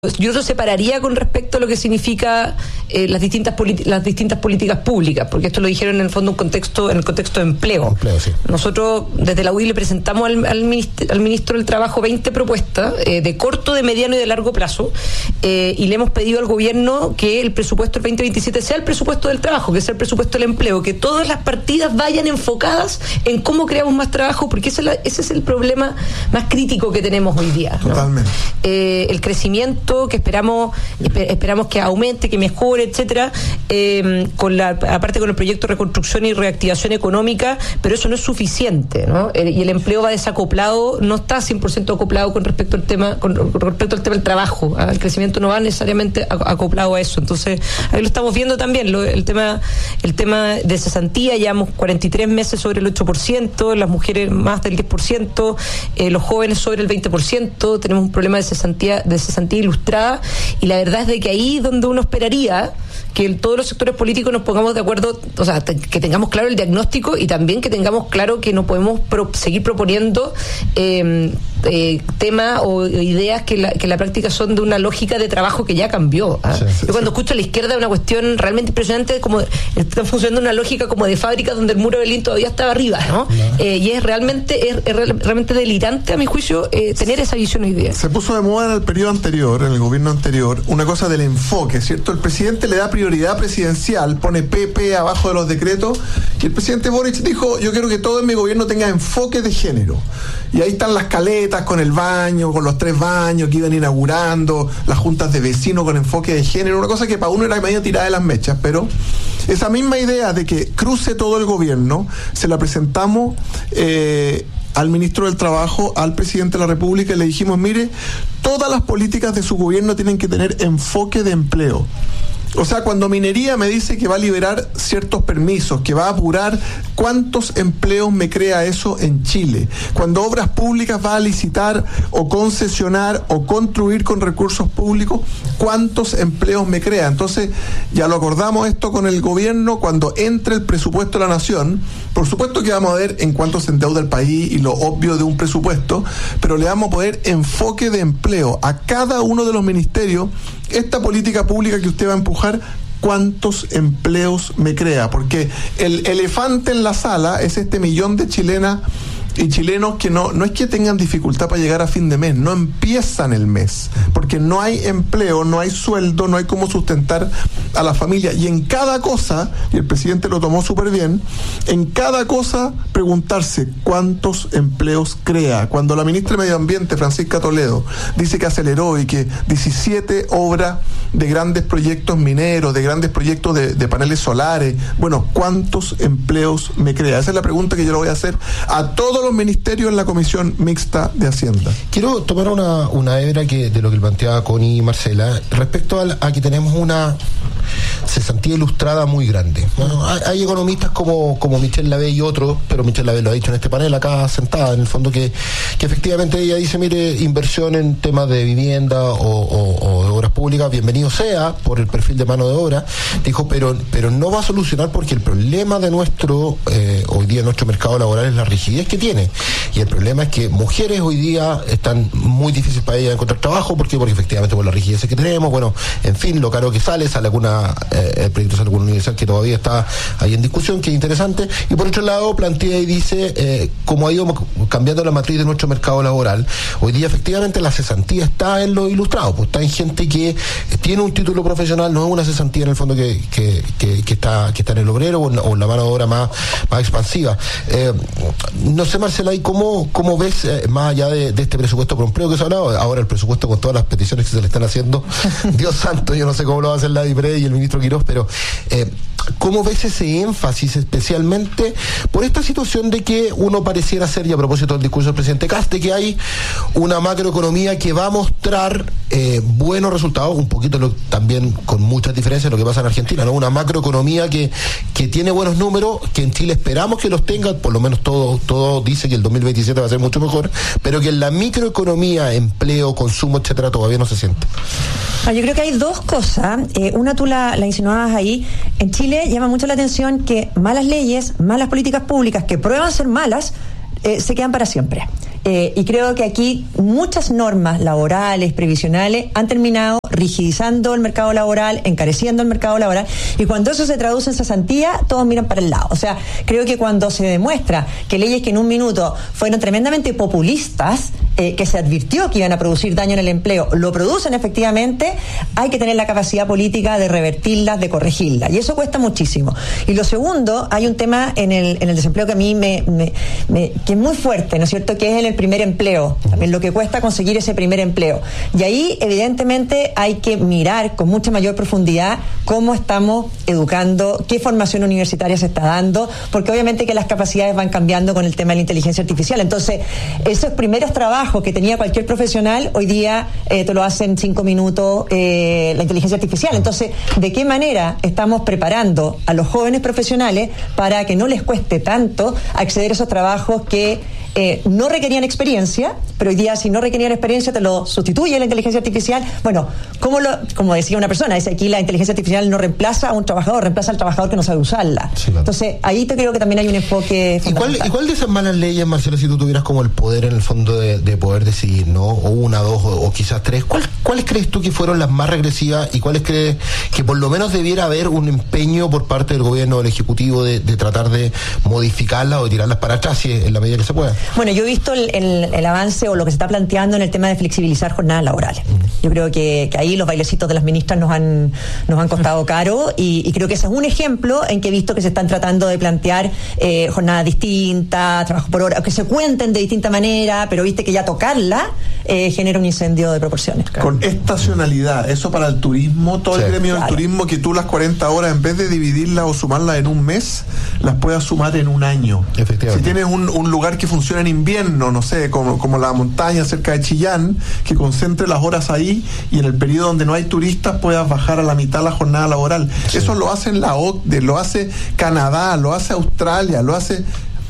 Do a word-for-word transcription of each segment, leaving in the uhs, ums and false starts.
Yo lo separaría con respecto a lo que significa eh, las distintas politi- las distintas políticas públicas, porque esto lo dijeron en el fondo un contexto, en el contexto de empleo. empleo sí. Nosotros desde la U I le presentamos al, al, ministro, al ministro del Trabajo veinte propuestas eh, de corto, de mediano y de largo plazo, eh, y le hemos pedido al gobierno que el presupuesto del veinte veintisiete sea el presupuesto del trabajo, que sea el presupuesto del empleo, que todas las partidas vayan enfocadas en cómo creamos más trabajo, porque ese es, la, ese es el problema más crítico que tenemos hoy día, ¿no? Totalmente. Eh, el crecimiento que esperamos esperamos que aumente, que mejore, etcétera, eh, con la aparte con el proyecto de reconstrucción y reactivación económica, pero eso no es suficiente, ¿no? El, y el empleo va desacoplado, no está cien por ciento acoplado con respecto al tema con, con respecto al tema del trabajo, ¿eh? El crecimiento no va necesariamente acoplado a eso. Entonces, ahí lo estamos viendo también, lo, el tema el tema de cesantía, llevamos cuarenta y tres meses sobre el ocho por ciento, las mujeres más del diez por ciento, eh, los jóvenes sobre el veinte por ciento, tenemos un problema de cesantía de cesantía ilustrada. Y la verdad es de que ahí donde uno esperaría que el, todos los sectores políticos nos pongamos de acuerdo, o sea, te, que tengamos claro el diagnóstico y también que tengamos claro que no podemos pro, seguir proponiendo eh, eh, temas o ideas que la, que en la práctica son de una lógica de trabajo que ya cambió. ¿eh? Sí, sí, Yo cuando sí. escucho a la izquierda una cuestión realmente impresionante, como están funcionando una lógica como de fábrica donde el muro de Berlín todavía estaba arriba, ¿no? no. Eh, y es realmente es, es realmente delirante, a mi juicio, eh, tener esa visión hoy día. Se puso de moda en el periodo anterior, en el gobierno anterior, una cosa del enfoque, ¿cierto? El presidente le da prioridad presidencial, pone P P abajo de los decretos, y el presidente Boric dijo, yo quiero que todo en mi gobierno tenga enfoque de género. Y ahí están las caletas con el baño, con los tres baños que iban inaugurando, las juntas de vecinos con enfoque de género, una cosa que para uno era medio tirada de las mechas, pero esa misma idea de que cruce todo el gobierno, se la presentamos eh, al ministro del Trabajo, al presidente de la República, y le dijimos, mire, todas las políticas de su gobierno tienen que tener enfoque de empleo. O sea, cuando Minería me dice que va a liberar ciertos permisos, que va a apurar, ¿cuántos empleos me crea eso en Chile? Cuando Obras Públicas va a licitar o concesionar o construir con recursos públicos, ¿cuántos empleos me crea? Entonces, ya lo acordamos esto con el gobierno, cuando entre el presupuesto de la Nación, por supuesto que vamos a ver en cuánto se endeuda el país y lo obvio de un presupuesto, pero le vamos a poner enfoque de empleo a cada uno de los ministerios. Esta política pública que usted va a empujar, ¿cuántos empleos me crea? Porque el elefante en la sala es este millón de chilenas y chilenos que no, no es que tengan dificultad para llegar a fin de mes, no empiezan el mes, porque no hay empleo, no hay sueldo, no hay cómo sustentar a la familia. Y en cada cosa, y el presidente lo tomó súper bien, en cada cosa preguntarse cuántos empleos crea. Cuando la ministra de Medio Ambiente, Francisca Toledo, dice que aceleró y que diecisiete obras de grandes proyectos mineros, de grandes proyectos de, de paneles solares, bueno, ¿cuántos empleos me crea? Esa es la pregunta que yo le voy a hacer a todos los ministerios en la Comisión Mixta de Hacienda. Quiero tomar una, una hebra que, de lo que planteaba Connie y Marcela, respecto a, a que tenemos una cesantía ilustrada muy grande. Bueno, hay, hay economistas como, como Michelle Lavé y otros, pero Michelle Lavé lo ha dicho en este panel acá sentada, en el fondo, que, que efectivamente ella dice, mire, inversión en temas de vivienda o, o, o de obras públicas, bienvenido sea por el perfil de mano de obra, dijo, pero, pero no va a solucionar, porque el problema de nuestro, eh, hoy día nuestro mercado laboral es la rigidez que tiene. Y el problema es que mujeres hoy día están muy difíciles para ellas encontrar trabajo, ¿por qué? Porque efectivamente por la rigidez que tenemos, bueno, en fin, lo caro que sale, sale alguna, eh, el proyecto sale alguna universidad que todavía está ahí en discusión, que es interesante, y por otro lado plantea y dice, eh, cómo ha ido cambiando la matriz de nuestro mercado laboral, hoy día efectivamente la cesantía está en los ilustrados, pues está en gente que tiene un título profesional, no es una cesantía en el fondo que, que, que, que está que está en el obrero o en, o en la mano de obra más, más expansiva. Eh, no sé, Marcela, ¿y cómo, cómo ves, eh, más allá de, de este presupuesto por empleo que se ha hablado, ahora el presupuesto con todas las peticiones que se le están haciendo, Dios santo, yo no sé cómo lo va a hacer la DIPRE y el ministro Quirós, pero eh, ¿cómo ves ese énfasis especialmente por esta situación de que uno pareciera ser, y a propósito del discurso del presidente Kast, de que hay una macroeconomía que va a mostrar eh, buenos resultados, un poquito lo, también con muchas diferencias de lo que pasa en Argentina, ¿no? Una macroeconomía que, que tiene buenos números, que en Chile esperamos que los tenga, por lo menos todo, todo dice que el dos mil veintisiete va a ser mucho mejor, pero que en la microeconomía, empleo, consumo, etcétera, todavía no se siente. Ah, yo creo que hay dos cosas. Eh, una tú la, la insinuabas ahí. En Chile llama mucho la atención que malas leyes, malas políticas públicas que prueban ser malas, eh, se quedan para siempre. Eh, y creo que aquí muchas normas laborales, previsionales, han terminado rigidizando el mercado laboral, encareciendo el mercado laboral, y cuando eso se traduce en cesantía, todos miran para el lado. O sea, creo que cuando se demuestra que leyes que en un minuto fueron tremendamente populistas, eh, que se advirtió que iban a producir daño en el empleo, lo producen efectivamente, hay que tener la capacidad política de revertirlas, de corregirlas, y eso cuesta muchísimo. Y lo segundo, hay un tema en el, en el desempleo que a mí me, me, me que es muy fuerte, ¿no es cierto?, que es en el primer empleo, también lo que cuesta conseguir ese primer empleo. Y ahí, evidentemente, hay que mirar con mucha mayor profundidad cómo estamos educando, qué formación universitaria se está dando, porque obviamente que las capacidades van cambiando con el tema de la inteligencia artificial. Entonces, esos primeros trabajos que tenía cualquier profesional, hoy día eh, te lo hacen en cinco minutos eh, la inteligencia artificial. Entonces, ¿de qué manera estamos preparando a los jóvenes profesionales para que no les cueste tanto acceder a esos trabajos que eh, no requerían experiencia, pero hoy día si no requerían experiencia te lo sustituye la inteligencia artificial? Bueno, ¿cómo lo, como decía una persona, dice aquí la inteligencia artificial no reemplaza a un trabajador, reemplaza al trabajador que no sabe usarla. Sí, claro. Entonces, ahí te creo que también hay un enfoque ¿Y cuál, ¿Y cuál de esas malas leyes, Marcela, si tú tuvieras como el poder en el fondo de, de poder decidir, ¿no? O una, dos o, o quizás tres, ¿cuál, ¿cuáles crees tú que fueron las más regresivas y cuáles crees que por lo menos debiera haber un empeño por parte del gobierno, del Ejecutivo, de, de tratar de modificarlas o de tirarlas para atrás, si en la medida que se pueda? Bueno, yo he visto el, el, el avance o lo que se está planteando en el tema de flexibilizar jornadas laborales. Yo creo que, que ahí los bailecitos de las ministras nos han, nos han costado caro, y, y creo que ese es un ejemplo en que he visto que se están tratando de plantear eh, jornadas distintas, trabajo por hora, que se cuenten de distinta manera, pero viste que ya tocarla eh, genera un incendio de proporciones. Claro. Con estacionalidad, eso para el turismo, todo sí, el gremio claro. del turismo, que tú las cuarenta horas, en vez de dividirlas o sumarlas en un mes, las puedas sumar en un año. Efectivamente. Si tienes un, un lugar que funciona en invierno, no sé, como, como la montaña cerca de Chillán, que concentre las horas ahí, y en el periodo donde no hay turistas puedas bajar a la mitad la jornada laboral. Sí. Eso lo hace la O C D E, lo hace Canadá, lo hace Australia, lo hace...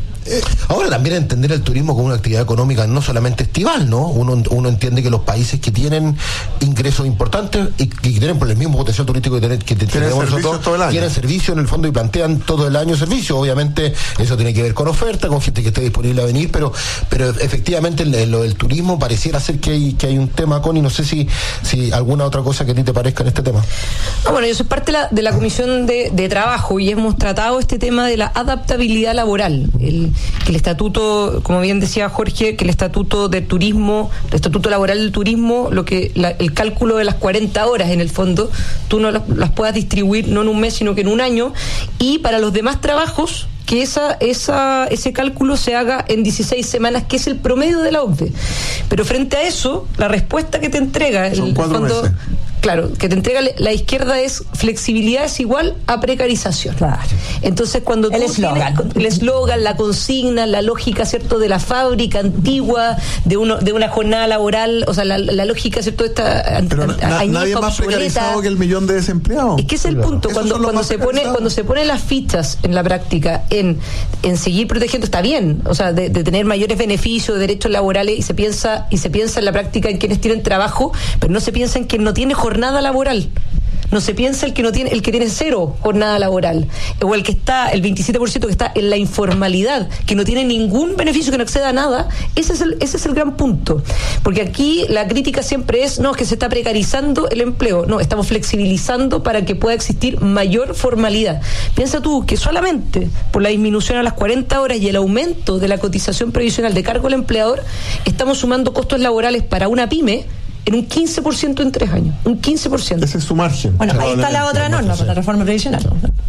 Ahora también entender el turismo como una actividad económica no solamente estival, ¿no? Uno, uno entiende que los países que tienen ingresos importantes y que tienen por el mismo potencial turístico que, tener, que tenemos nosotros, tienen servicio en el fondo y plantean todo el año servicio. Obviamente eso tiene que ver con oferta, con gente que esté disponible a venir, pero pero efectivamente en lo del turismo pareciera ser que hay, que hay un tema, Connie, no sé si, si alguna otra cosa que a ti te parezca en este tema. No, bueno, yo soy parte de la, de la Comisión de, de Trabajo y hemos tratado este tema de la adaptabilidad laboral. El que el estatuto, como bien decía Jorge, que el estatuto del turismo, el estatuto laboral del turismo, lo que la, el cálculo de las cuarenta horas en el fondo, tú no las, las puedas distribuir no en un mes sino que en un año, y para los demás trabajos que esa, esa, ese cálculo se haga en dieciséis semanas, que es el promedio de la O C D E. Pero frente a eso, la respuesta que te entrega Son el cuatro fondo, meses. Claro, que te entrega la izquierda es flexibilidad es igual a precarización. Claro. Entonces, cuando el eslogan, el eslogan, la consigna, la lógica, ¿cierto?, de la fábrica antigua, de uno, de una jornada laboral, o sea, la, la lógica, ¿cierto?, esta Pero an, na, nadie más precarizado que el millón de desempleados. Es que es el claro. punto, cuando, cuando se pone, cuando se ponen las fichas en la práctica en, en seguir protegiendo, está bien, o sea, de, de tener mayores beneficios, de derechos laborales, y se piensa, y se piensa en la práctica en quienes tienen trabajo, pero no se piensa en quien no tiene jornada laboral. No se piensa el que no tiene, el que tiene cero jornada laboral, o el que está, el veintisiete por ciento que está en la informalidad, que no tiene ningún beneficio, que no acceda a nada. Ese es el, ese es el gran punto. Porque aquí la crítica siempre es, no, es que se está precarizando el empleo. No, estamos flexibilizando para que pueda existir mayor formalidad. Piensa tú que solamente por la disminución a las cuarenta horas y el aumento de la cotización previsional de cargo al empleador, estamos sumando costos laborales para una pyme en un quince por ciento en tres años. Un quince por ciento. Ese es su margen. Bueno, ahí está la otra norma, la reforma previsional.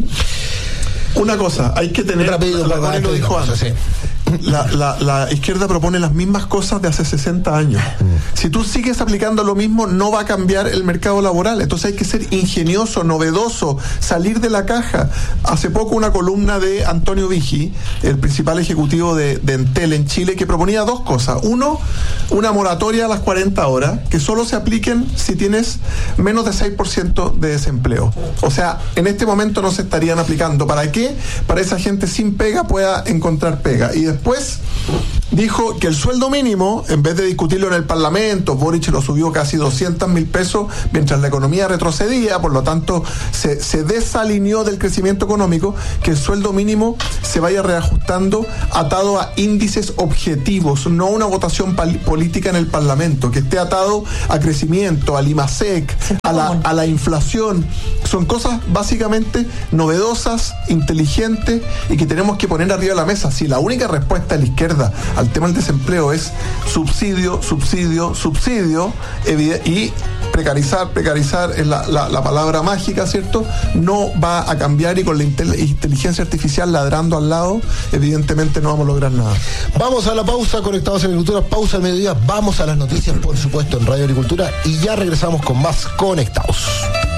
Una cosa, hay que tener... Rápido, la, la, lo dijo antes. Sí. La, la, la izquierda propone las mismas cosas de hace sesenta años. Si tú sigues aplicando lo mismo, no va a cambiar el mercado laboral. Entonces hay que ser ingenioso, novedoso, salir de la caja. Hace poco una columna de Antonio Vigi, el principal ejecutivo de, de Entel en Chile, que proponía dos cosas. Uno, una moratoria a las cuarenta horas, que solo se apliquen si tienes menos de seis por ciento de desempleo. O sea, en este momento no se estarían aplicando. ¿Para qué? Para esa gente sin pega pueda encontrar pega. Y después después dijo que el sueldo mínimo, en vez de discutirlo en el Parlamento, Boric lo subió casi doscientos mil pesos mientras la economía retrocedía, por lo tanto se, se desalineó del crecimiento económico, que el sueldo mínimo se vaya reajustando atado a índices objetivos, no una votación pal- política en el Parlamento, que esté atado a crecimiento, al IMASEC, a la, a la inflación. Son cosas básicamente novedosas, inteligentes y que tenemos que poner arriba de la mesa. Si la única respuesta de la izquierda al tema del desempleo es subsidio, subsidio, subsidio evide- y precarizar, precarizar es la, la, la palabra mágica, ¿cierto? No va a cambiar y con la intel- inteligencia artificial ladrando al lado, evidentemente no vamos a lograr nada. Vamos a la pausa, conectados en Agricultura, pausa al mediodía, vamos a las noticias, por supuesto, en Radio Agricultura y ya regresamos con más Conectados.